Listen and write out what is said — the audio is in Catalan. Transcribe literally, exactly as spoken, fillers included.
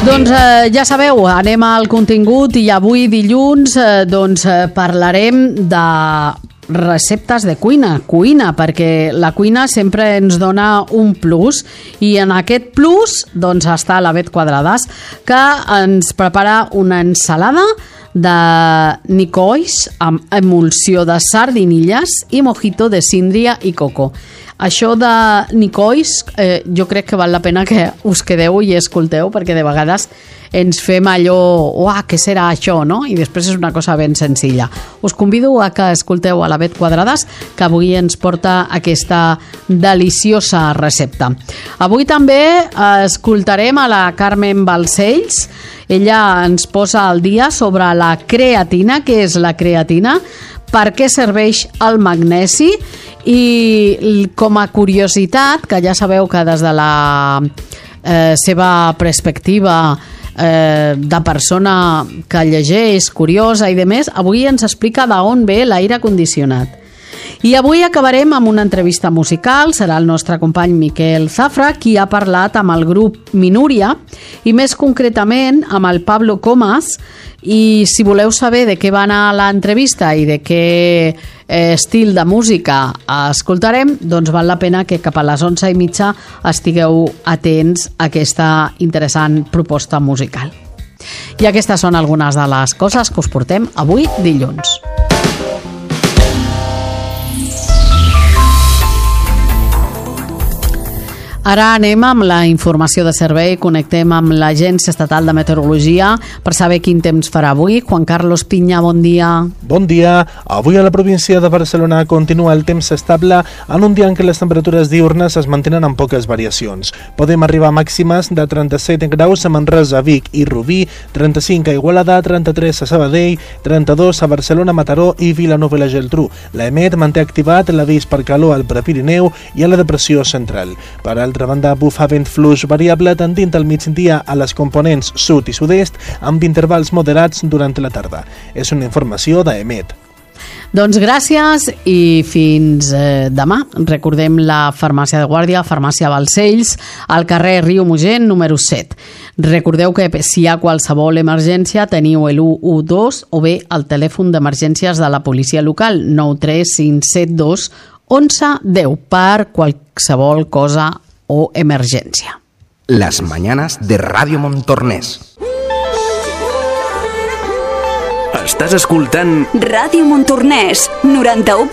Doncs eh, ja sabeu, anem al contingut i avui dilluns eh, doncs, eh, parlarem de receptes de cuina, cuina, perquè la cuina sempre ens dona un plus i en aquest plus doncs, està la Bet Quadradas, que ens prepara una ensalada de nicois amb emulsió de sardinilles i mojito de síndria i coco. Això de nicois eh, jo crec que val la pena que us quedeu i escolteu, perquè de vegades ens fem allò, uah, què serà això, no? I després és una cosa ben senzilla. Us convido a que escolteu a la Bet Quadradas, que avui ens porta aquesta deliciosa recepta. Avui també escoltarem a la Carmen Balcells. Ella ens posa al dia sobre la creatina. Què és la creatina? Per què serveix el magnesi? I com a curiositat, que ja sabeu que des de la eh, seva perspectiva eh, de persona que llegeix, curiosa i demés, avui ens explica d'on ve l'aire condicionat. I avui acabarem amb una entrevista musical. Serà el nostre company Miquel Zafra qui ha parlat amb el grup Minúria i més concretament amb el Pablo Comas. I si voleu saber de què va anar l'entrevista i de què eh, estil de música escoltarem, doncs val la pena que cap a les onze i mitja estigueu atents a aquesta interessant proposta musical. I aquestes són algunes de les coses que us portem avui dilluns. Ara anem amb la informació de servei, connectem amb l'Agència Estatal de Meteorologia per saber quin temps farà avui. Juan Carlos Piña, bon dia. Bon dia. Avui a la província de Barcelona continua el temps estable en un dia en què les temperatures diurnes es mantenen amb poques variacions. Podem arribar a màximes de trenta-set graus a Manresa, Vic i Rubí, trenta-cinc a Igualada, trenta-tres a Sabadell, trenta-dos a Barcelona, Mataró i Vilanova i la Geltrú. L'Emet manté activat l'avís per calor al Prepirineu i a la depressió central. Per altra banda, bufa vent fluix variable tendint al migdia a les components sud i sud-est amb intervals moderats durant la tarda. És una informació d'Emet. Doncs gràcies i fins eh, demà. Recordem la farmàcia de Guàrdia, farmàcia Balcells, al carrer Riu Mugent, número set. Recordeu que si hi ha qualsevol emergència teniu el u u dos o bé el telèfon d'emergències de la policia local nou tres cinc set dos onze deu per qualsevol cosa o emergència. Las mañanas de Radio Montornès. Estàs escoltant Ràdio Montornès, noranta-u